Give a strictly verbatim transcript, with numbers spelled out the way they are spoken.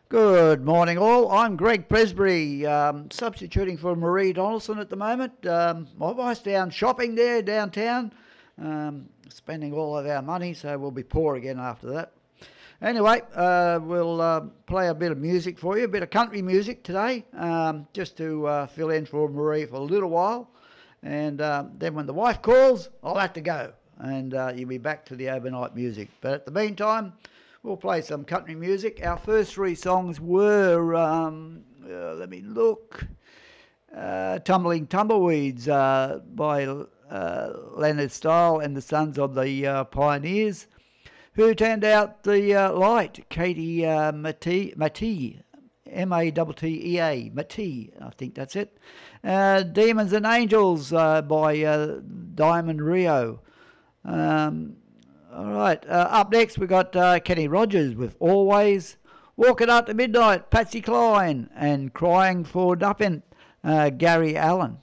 Good morning, all. I'm Greg Presbury, um, substituting for Marie Donaldson at the moment. Um, my wife's down shopping there downtown, um, spending all of our money, so we'll be poor again after that. Anyway, uh, we'll uh, play a bit of music for you, a bit of country music today, um, just to uh, fill in for Marie for a little while. And uh, then when the wife calls, I'll have to go, and uh, you'll be back to the overnight music. But at the meantime, we'll play some country music. Our first three songs were, um, uh, let me look, uh, Tumbling Tumbleweeds uh, by uh, Leonard Stile and the Sons of the uh, Pioneers, who turned out the uh, light, Katie uh, Matee, Matee, M A T T E A, Matee, I think that's it. Uh, Demons and Angels uh, by uh, Diamond Rio. Um, all right, uh, up next we got uh, Kenny Rogers with Always, Walking Up to Midnight, Patsy Cline, and Crying for Nothing, uh, Gary Allen.